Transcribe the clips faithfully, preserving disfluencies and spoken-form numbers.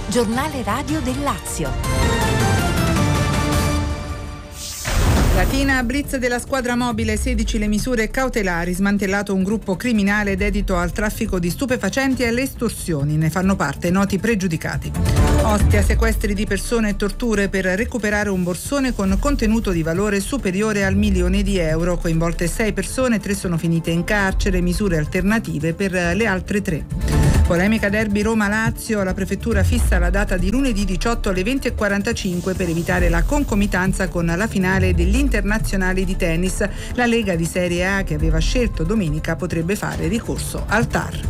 Giornale radio del Lazio. Latina, blitz della squadra mobile, sedici le misure cautelari, smantellato un gruppo criminale dedito al traffico di stupefacenti e alle estorsioni, ne fanno parte noti pregiudicati. Ostia, sequestri di persone e torture per recuperare un borsone con contenuto di valore superiore al milione di euro, coinvolte sei persone, tre sono finite in carcere, misure alternative per le altre tre. Polemica derby Roma-Lazio, la prefettura fissa la data di lunedì diciotto alle venti e quarantacinque per evitare la concomitanza con la finale degli internazionali di tennis. La Lega di Serie A, che aveva scelto domenica, potrebbe fare ricorso al T A R.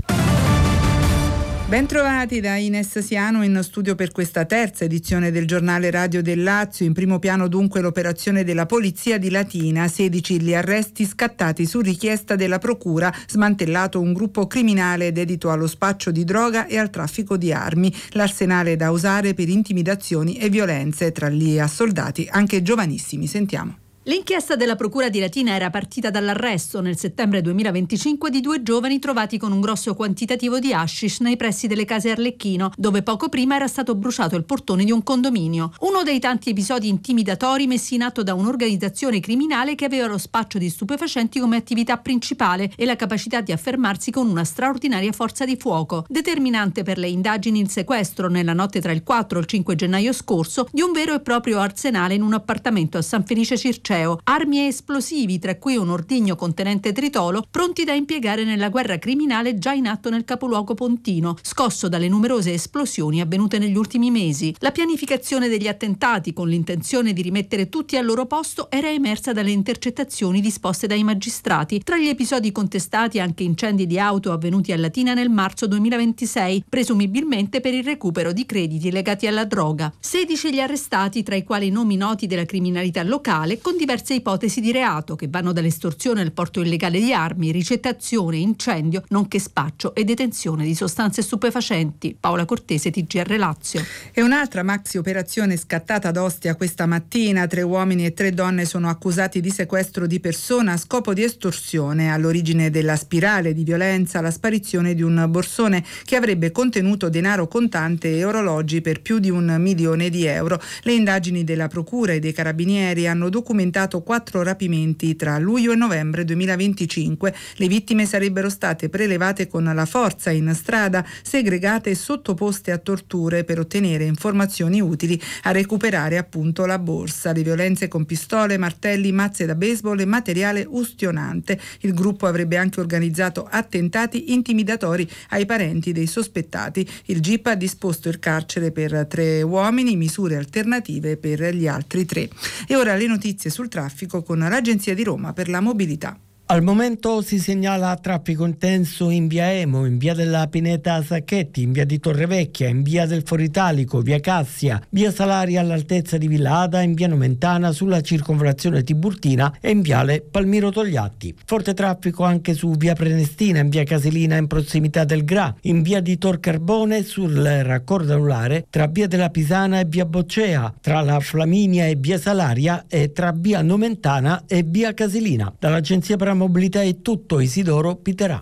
Bentrovati da Ines Siano in studio per questa terza edizione del Giornale Radio del Lazio. In primo piano dunque l'operazione della polizia di Latina, sedici gli arresti scattati su richiesta della procura, smantellato un gruppo criminale dedito allo spaccio di droga e al traffico di armi, l'arsenale da usare per intimidazioni e violenze, tra gli assoldati anche giovanissimi. Sentiamo. L'inchiesta della Procura di Latina era partita dall'arresto nel settembre duemilaventicinque di due giovani trovati con un grosso quantitativo di hashish nei pressi delle case Arlecchino, dove poco prima era stato bruciato il portone di un condominio. Uno dei tanti episodi intimidatori messi in atto da un'organizzazione criminale che aveva lo spaccio di stupefacenti come attività principale e la capacità di affermarsi con una straordinaria forza di fuoco. Determinante per le indagini il sequestro, nella notte tra il quattro e il cinque gennaio scorso, di un vero e proprio arsenale in un appartamento a San Felice Circeo. Armi e esplosivi, tra cui un ordigno contenente tritolo, pronti da impiegare nella guerra criminale già in atto nel capoluogo pontino, scosso dalle numerose esplosioni avvenute negli ultimi mesi. La pianificazione degli attentati, con l'intenzione di rimettere tutti al loro posto, era emersa dalle intercettazioni disposte dai magistrati. Tra gli episodi contestati anche incendi di auto avvenuti a Latina nel marzo duemilaventisei, presumibilmente per il recupero di crediti legati alla droga. sedici gli arrestati, tra i quali nomi noti della criminalità locale, con diverse ipotesi di reato che vanno dall'estorsione al porto illegale di armi, ricettazione, incendio, nonché spaccio e detenzione di sostanze stupefacenti. Paola Cortese, T G R Lazio. E un'altra maxi operazione scattata ad Ostia questa mattina. Tre uomini e tre donne sono accusati di sequestro di persona a scopo di estorsione. All'origine della spirale di violenza la sparizione di un borsone che avrebbe contenuto denaro contante e orologi per più di un milione di euro. Le indagini della Procura e dei Carabinieri hanno documentato quattro rapimenti tra luglio e novembre duemilaventicinque. Le vittime sarebbero state prelevate con la forza in strada, segregate e sottoposte a torture per ottenere informazioni utili a recuperare appunto la borsa. Le violenze con pistole, martelli, mazze da baseball e materiale ustionante. Il gruppo avrebbe anche organizzato attentati intimidatori ai parenti dei sospettati. Il G I P ha disposto il carcere per tre uomini, misure alternative per gli altri tre. E ora le notizie sul traffico con l'Agenzia di Roma per la mobilità. Al momento si segnala traffico intenso in via Emo, in via della Pineta Sacchetti, in via di Torrevecchia, in via del Foro Italico, via Cassia, via Salaria all'altezza di Villa Ada, in via Nomentana sulla circonvallazione Tiburtina e in viale Palmiro Togliatti. Forte traffico anche su via Prenestina, in via Casilina in prossimità del Gra, in via di Tor Carbone sul raccordo anulare tra via della Pisana e via Boccea, tra la Flaminia e via Salaria e tra via Nomentana e via Casilina. Dall'Agenzia per la Mobilità è tutto. Isidoro Piterà.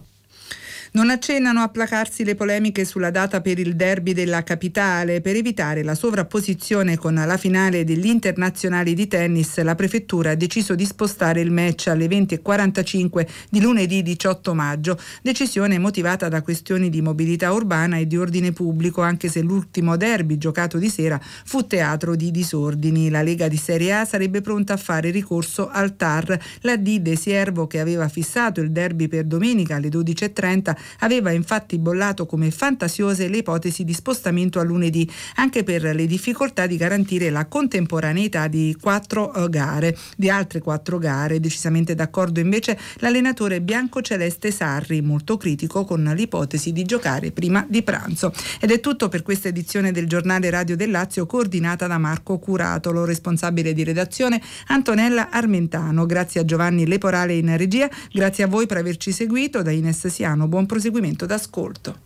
Non accennano a placarsi le polemiche sulla data per il derby della capitale. Per evitare la sovrapposizione con la finale degli internazionali di tennis, la prefettura ha deciso di spostare il match alle venti e quarantacinque di lunedì diciotto maggio. Decisione motivata da questioni di mobilità urbana e di ordine pubblico, anche se l'ultimo derby giocato di sera fu teatro di disordini. La Lega di Serie A sarebbe pronta a fare ricorso al T A R. La D De Siervo, che aveva fissato il derby per domenica alle dodici e trenta, aveva infatti bollato come fantasiose le ipotesi di spostamento a lunedì, anche per le difficoltà di garantire la contemporaneità di quattro uh, gare, di altre quattro gare. Decisamente d'accordo invece l'allenatore biancoceleste Sarri, molto critico con l'ipotesi di giocare prima di pranzo. Ed è tutto per questa edizione del Giornale Radio del Lazio, coordinata da Marco Curatolo, responsabile di redazione Antonella Armentano. Grazie a Giovanni Leporale in regia, grazie a voi per averci seguito. Da Ines Siano, buon proseguimento d'ascolto.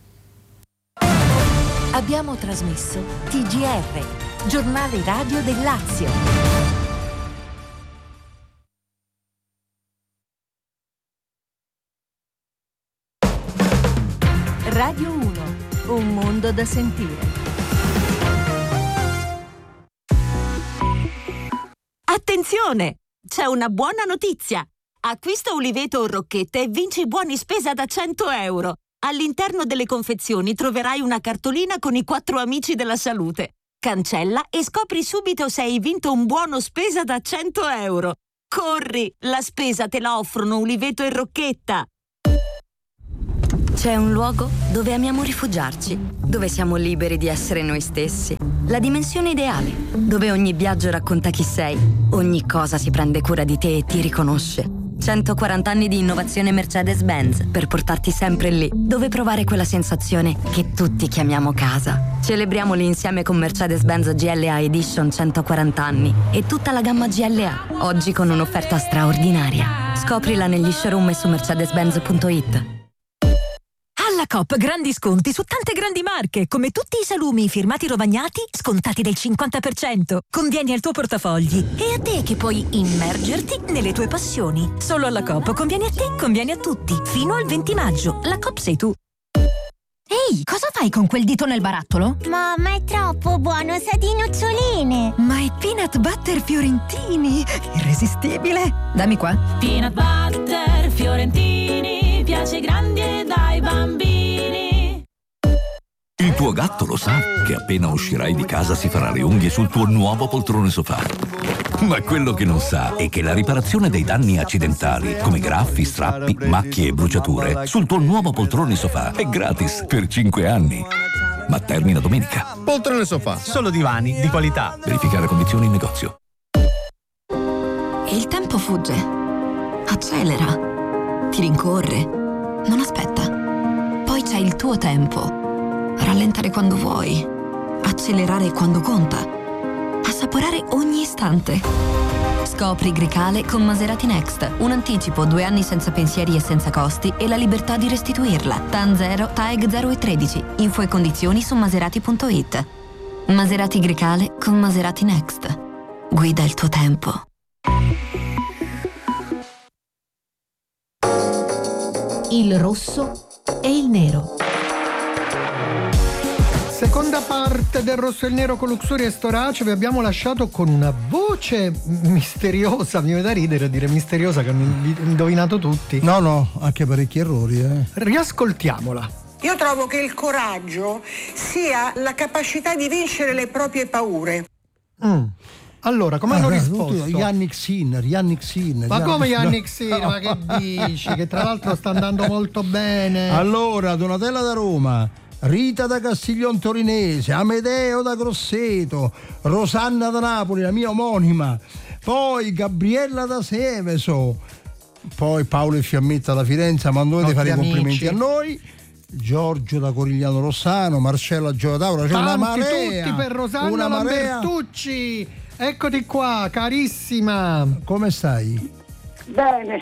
Abbiamo trasmesso T G R, Giornale Radio del Lazio. Radio uno, un mondo da sentire. Attenzione! C'è una buona notizia! Acquista uliveto o rocchette e vinci buoni spesa da cento euro. All'interno delle confezioni troverai una cartolina con i quattro amici della salute. Cancella e scopri subito se hai vinto un buono spesa da cento euro. Corri! La spesa te la offrono uliveto e rocchetta. C'è un luogo dove amiamo rifugiarci, dove siamo liberi di essere noi stessi. La dimensione ideale, dove ogni viaggio racconta chi sei, ogni cosa si prende cura di te e ti riconosce. centoquaranta anni di innovazione Mercedes-Benz per portarti sempre lì, dove provare quella sensazione che tutti chiamiamo casa. Celebriamoli insieme con Mercedes-Benz G L A Edition centoquaranta anni e tutta la gamma G L A, oggi con un'offerta straordinaria. Scoprila negli showroom e su mercedes benz punto it. Alla Coop grandi sconti su tante grandi marche, come tutti i salumi firmati Rovagnati scontati del cinquanta per cento. Convieni al tuo portafogli e a te che puoi immergerti nelle tue passioni. Solo alla Coop conviene a te, conviene a tutti. Fino al venti maggio. La Coop sei tu. Ehi, cosa fai con quel dito nel barattolo? Mamma, è troppo buono, sa di noccioline. Ma è peanut butter fiorentini, irresistibile. Dammi qua. Peanut butter fiorentini, piace grandi e dai bambini. Il tuo gatto lo sa che appena uscirai di casa si farà le unghie sul tuo nuovo poltrone sofà. Ma quello che non sa è che la riparazione dei danni accidentali, come graffi, strappi, macchie e bruciature, sul tuo nuovo poltrone sofà è gratis per cinque anni. Ma termina domenica. Poltrone sofà, solo divani di qualità. Verificare condizioni in negozio. E il tempo fugge, accelera, ti rincorre, non aspetta. Poi c'è il tuo tempo. Rallentare quando vuoi, accelerare quando conta, assaporare ogni istante. Scopri Grecale con Maserati Next. Un anticipo, due anni senza pensieri e senza costi e la libertà di restituirla. T A N zero, T A E G zero e tredici. Info e condizioni su maserati punto it. Maserati Grecale con Maserati Next. Guida il tuo tempo. Il rosso e il nero. Seconda parte del Rosso e il Nero con Luxuria e Storace. Vi abbiamo lasciato con una voce misteriosa, mi viene da ridere a dire misteriosa, che hanno indovinato tutti. No, no, anche parecchi errori, eh. Riascoltiamola. Io trovo che il coraggio sia la capacità di vincere le proprie paure. Mm. Allora, come ah, hanno risposto? Yannick Sinner, Yannick Sinner. Ma Yannick... come Yannick Sinner? No. Ma che dici? Che tra l'altro sta andando molto bene. Allora, Donatella da Roma, Rita da Castiglion Torinese, Amedeo da Grosseto, Rosanna da Napoli, la mia omonima, poi Gabriella da Seveso, poi Paolo e Fiammetta da Firenze, ma non dovete fare i complimenti a noi, Giorgio da Corigliano Rossano, Marcella Giovataura, c'è una marea, tutti per Rosanna una Lambertucci, eccoti qua, carissima. Come stai? Bene.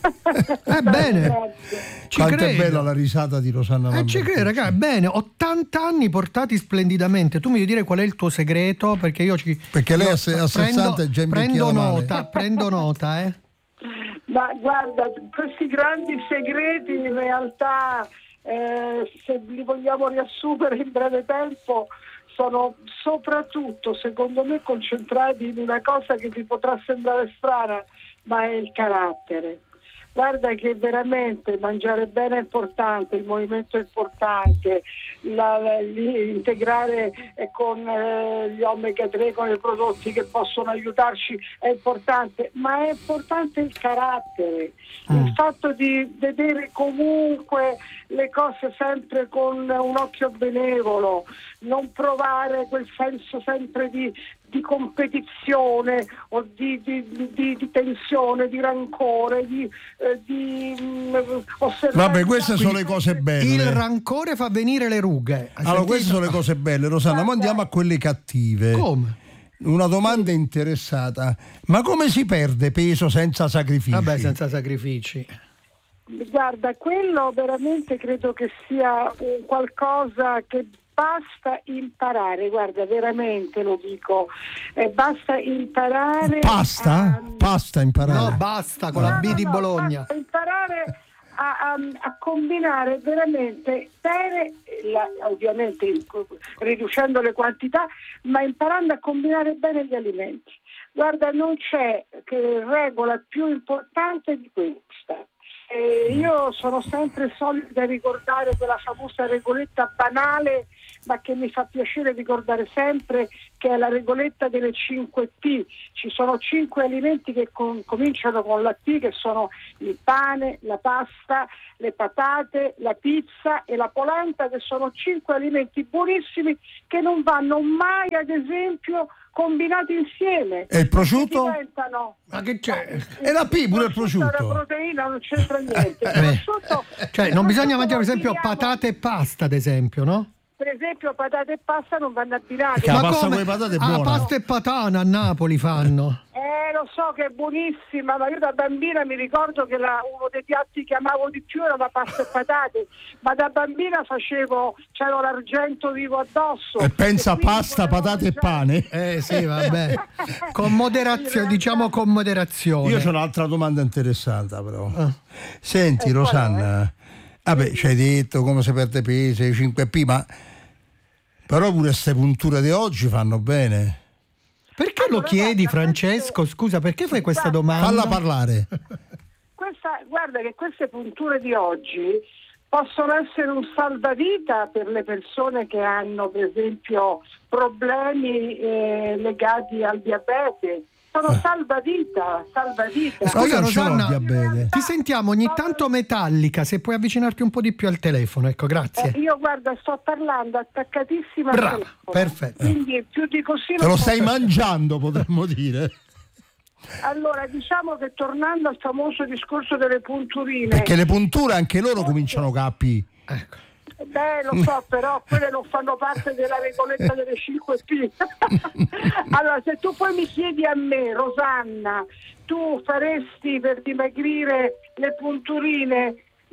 Eh, bene. Ci Quanto credo. È bella la risata di Rosanna Eh, ci credo, ragazzi. Bene, ottanta anni portati splendidamente. Tu mi devi dire qual è il tuo segreto? Perché io ci. Perché lei io a sessanta è già prendo nota, male. prendo nota, eh. Ma guarda, questi grandi segreti in realtà, eh, se li vogliamo riassumere in breve tempo, sono soprattutto, secondo me, concentrati in una cosa che vi potrà sembrare strana, ma è il carattere. Guarda che veramente mangiare bene è importante, il movimento è importante, la, la, integrare con eh, gli omega tre, con i prodotti che possono aiutarci è importante, ma è importante il carattere, mm. il fatto di vedere comunque le cose sempre con un occhio benevolo, non provare quel senso sempre di di competizione o di, di, di, di tensione, di rancore, di, eh, di mh, osservanza. Vabbè, queste sono le cose belle. Il rancore fa venire le rughe. Allora, sentito? Queste sono le cose belle, Rosanna, ma andiamo a quelle cattive. Come? Una domanda interessata. Ma come si perde peso senza sacrifici? Vabbè, senza sacrifici. Guarda, quello veramente credo che sia un qualcosa che basta imparare, guarda, veramente lo dico, eh, basta imparare. Pasta? A... Pasta imparare? No, basta con no, la B no, di Bologna. Basta imparare a, a, a combinare veramente bene, la, ovviamente riducendo le quantità, ma imparando a combinare bene gli alimenti. Guarda, non c'è che regola più importante di questa. Eh, io sono sempre solita ricordare quella famosa regoletta banale, ma che mi fa piacere ricordare sempre, che è la regoletta delle cinque P. Ci sono cinque alimenti che com- cominciano con la P, che sono il pane, la pasta, le patate, la pizza e la polenta, che sono cinque alimenti buonissimi che non vanno mai, ad esempio, combinati insieme. E il prosciutto? Diventano... Ma che c'è? E la P pure il prosciutto. La proteina non c'entra niente. Il prosciutto, cioè, non bisogna mangiare, per esempio, patate e pasta, ad esempio, no? Per esempio, patate e pasta non vanno abbinati. Perché la pasta come? con le patate è Ah, buona. pasta e patana a Napoli fanno. Eh, lo so che è buonissima, ma io da bambina mi ricordo che la, uno dei piatti che amavo di più era la pasta e patate, ma da bambina facevo, c'ero l'argento vivo addosso. E pensa a pasta, potevo patate e mangiare... pane? Eh sì, vabbè. Con moderazione, diciamo con moderazione. Io ho un'altra domanda interessata però. Ah. Senti, eh, Rosanna, vabbè, ci hai detto come si perde peso, i cinque P, ma però pure queste punture di oggi fanno bene. Perché allora, lo chiedi, guarda, Francesco? Scusa, perché fai questa domanda? Falla parlare. Questa, guarda che queste punture di oggi possono essere un salvavita per le persone che hanno, per esempio, problemi eh, legati al diabete. Sono salvavita, salvavita. Scusa Rosanna, ti sentiamo ogni tanto metallica, se puoi avvicinarti un po' di più al telefono, ecco, grazie. Eh, io guarda, sto parlando attaccatissima Brava, al telefono. Perfetto. Quindi più di così te lo stai mangiando, potremmo dire. Allora, diciamo che tornando al famoso discorso delle punturine. Perché le punture anche loro cominciano cappi. Ecco. Beh, lo so, però quelle non fanno parte della regoletta delle cinque P. Allora, se tu poi mi chiedi a me, Rosanna, tu faresti per dimagrire le punturine?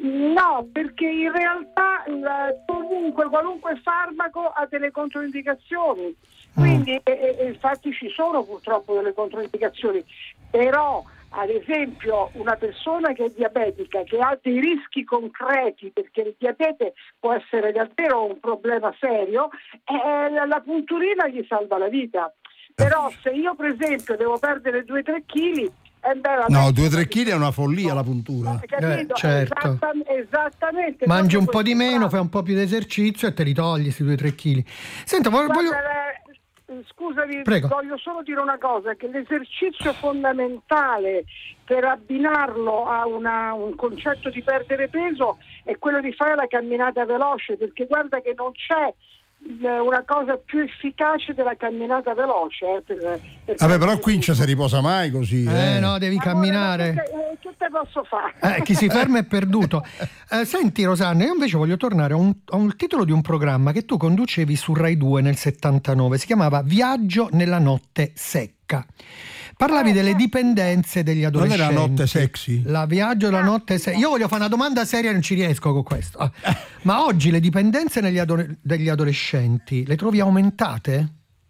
No, perché in realtà eh, comunque qualunque farmaco ha delle controindicazioni. Quindi, e, e, infatti ci sono purtroppo delle controindicazioni, però ad esempio una persona che è diabetica, che ha dei rischi concreti, perché il diabete può essere davvero un problema serio, eh, la, la punturina gli salva la vita. Però se io per esempio devo perdere due tre chili, eh beh, no, due tre chili è una follia la puntura. Eh, certo. Esattamente, esattamente. Mangi un po' di meno, fai un po' più di esercizio e te li togli questi due tre chili. Senta, voglio... Guarda, scusami, Prego. Voglio solo dire una cosa, che l'esercizio fondamentale per abbinarlo a una, un concetto di perdere peso è quello di fare la camminata veloce, perché guarda che non c'è una cosa più efficace della camminata veloce. Eh, per, per Vabbè, però qui non ci si riposa mai così. Eh, eh. no, devi allora, camminare. Che, eh, che te posso fare? Eh, chi si ferma è perduto. Eh, senti Rosanna, io invece voglio tornare a un, a un titolo di un programma che tu conducevi su Rai due nel settantanove, si chiamava Viaggio nella notte secca. Parlavi delle dipendenze degli adolescenti. Non era notte sexy? La viaggio la notte sexy. Io voglio fare una domanda seria e non ci riesco con questo. Ah. Ma oggi le dipendenze negli ado- degli adolescenti le trovi aumentate?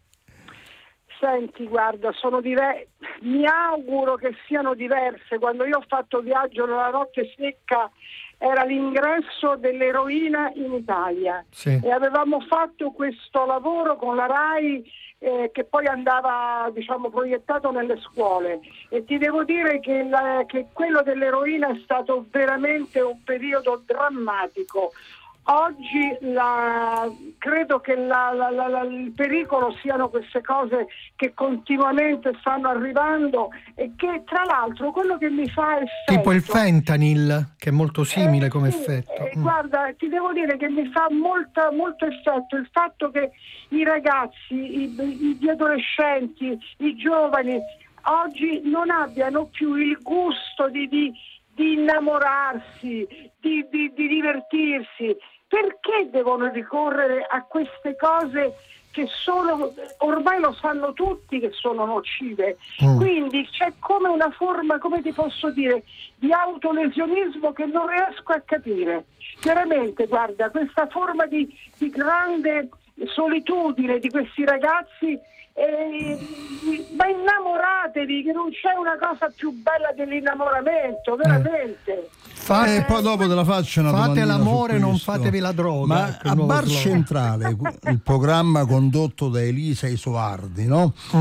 Senti, guarda, sono diver- mi auguro che siano diverse. Quando io ho fatto Viaggio nella notte secca era l'ingresso dell'eroina in Italia, sì. E avevamo fatto questo lavoro con la Rai eh, che poi andava, diciamo, proiettato nelle scuole, e ti devo dire che, la, che quello dell'eroina è stato veramente un periodo drammatico. Oggi la, credo che la, la, la, la, il pericolo siano queste cose che continuamente stanno arrivando e che tra l'altro quello che mi fa effetto... Tipo il fentanyl, che è molto simile eh, come sì, effetto. Eh, mm. Guarda, ti devo dire che mi fa molta, molto effetto il fatto che i ragazzi, i, gli adolescenti, i giovani oggi non abbiano più il gusto di, di, di innamorarsi, di, di, di divertirsi. Perché devono ricorrere a queste cose che sono, ormai lo sanno tutti che sono nocive? Mm. Quindi c'è come una forma, come ti posso dire, di autolesionismo che non riesco a capire. Veramente, guarda, questa forma di, di grande solitudine di questi ragazzi, eh, ma innamoratevi, che non c'è una cosa più bella dell'innamoramento, veramente. Fate, eh, poi dopo te la faccio una fate l'amore, non questo. fatevi la droga. Ma a Bar slogan. Centrale, il programma condotto da Elisa Isoardi, no? Mm.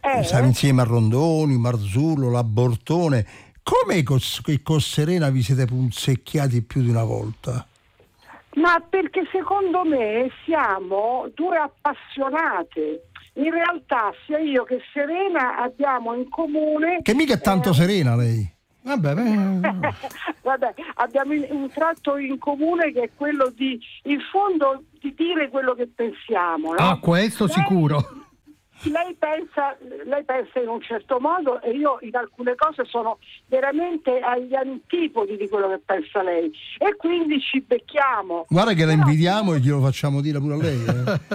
Eh. Siamo insieme a Rondoni, Marzullo, la Bortone. Come che con Serena vi siete punzecchiati più di una volta? Ma perché secondo me siamo due appassionate. In realtà sia io che Serena abbiamo in comune... Che mica è tanto eh, serena lei. Vabbè, vabbè, abbiamo un tratto in comune che è quello di, in fondo, di dire quello che pensiamo. No? Ah, questo lei, sicuro. Lei pensa, lei pensa in un certo modo e io in alcune cose sono veramente agli antipodi di quello che pensa lei e quindi ci becchiamo. Guarda che la invidiamo e glielo facciamo dire pure a lei.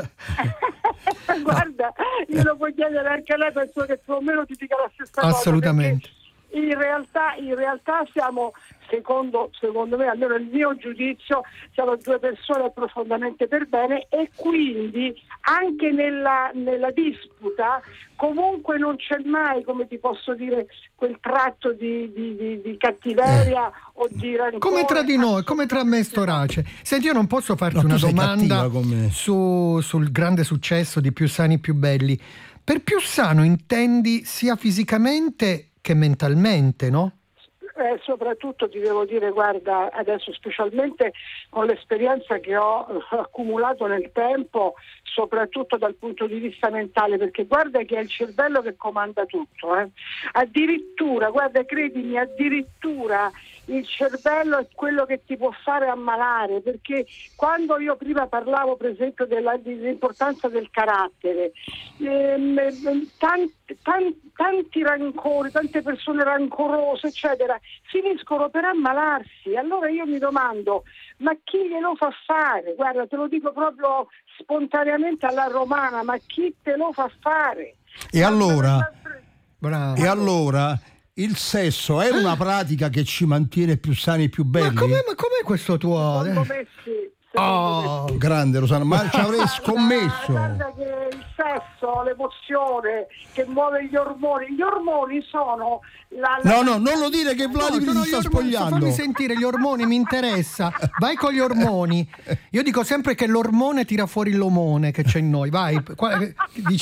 Eh. Guarda, io lo puoi chiedere anche a lei, penso che più o meno ti dica la stessa cosa. Assolutamente. In realtà, in realtà siamo, secondo, secondo me, almeno il mio giudizio, siamo due persone profondamente per bene e quindi anche nella, nella disputa comunque non c'è mai, come ti posso dire, quel tratto di, di, di, di cattiveria eh. o di rancore. Come tra di noi, come tra me e Storace. Senti, io non posso farti no, una domanda su, sul grande successo di Più sani più belli. Per più sano intendi sia fisicamente che mentalmente, no? Eh, soprattutto ti devo dire, guarda, adesso specialmente con l'esperienza che ho accumulato nel tempo, soprattutto dal punto di vista mentale, perché guarda che è il cervello che comanda tutto, eh. Addirittura, guarda, credimi, addirittura il cervello è quello che ti può fare ammalare, perché quando io prima parlavo per esempio della, dell'importanza del carattere, ehm, tanti, tanti, tanti rancori, tante persone rancorose eccetera finiscono per ammalarsi. Allora io mi domando, ma chi glielo fa fare? Guarda, te lo dico proprio spontaneamente alla romana, ma chi te lo fa fare? E allora, bravo. E allora il sesso è una pratica che ci mantiene più sani e più belli? Ma com'è, ma com'è questo tuo? Secondo me sì. Oh, me sì. Grande Rosanna, ma ci avrei scommesso. Guarda che il sesso, l'emozione che muove gli ormoni, gli ormoni sono la, la... No, no, non lo dire che Vladimir no, si sta ormoni, spogliando. Fammi sentire gli ormoni, mi interessa. Vai con gli ormoni. Io dico sempre che l'ormone tira fuori l'omone che c'è in noi. Vai, quale, dici...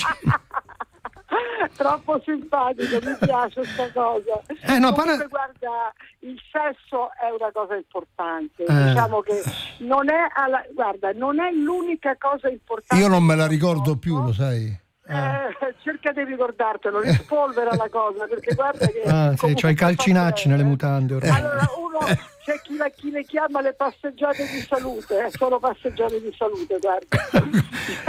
Troppo simpatico, mi piace questa cosa. Eh, no, Comunque, para... guarda, il sesso è una cosa importante. Eh. Diciamo che non è alla... guarda, non è l'unica cosa importante. Io non me la ricordo più, lo sai. Eh, cerca di ricordartelo, rispolvera la cosa, perché guarda che ah, sì, c'hai i calcinacci nelle mutande ormai. Allora uno c'è chi, la, chi le chiama le passeggiate di salute, eh, sono passeggiate di salute, guarda.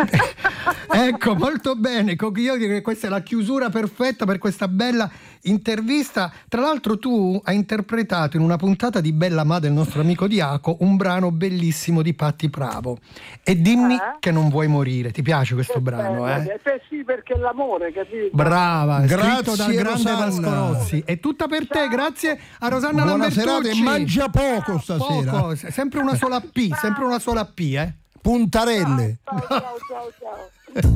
Ecco, molto bene, io direi che questa è la chiusura perfetta per questa bella intervista. Tra l'altro tu hai interpretato in una puntata di Bella Ma del nostro amico Diaco un brano bellissimo di Patti Bravo e dimmi eh? che non vuoi morire. Ti piace questo che brano? Bello, eh? eh sì, perché è l'amore, capito? Brava, grazie, scritto dal grande Vasco Rossi. È tutta per te, ciao. Grazie a Rosanna Buona Lambertucci. serata e mangia poco stasera. Poco, sempre una sola P, sempre una sola P, eh? Puntarelle. Ciao, ciao, ciao, ciao.